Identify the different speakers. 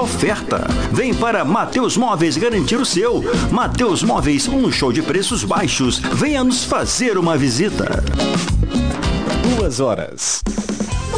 Speaker 1: oferta. Vem para Mateus Móveis garantir o seu. Mateus Móveis, um show de preços baixos. Venha nos fazer uma visita.
Speaker 2: 2 horas.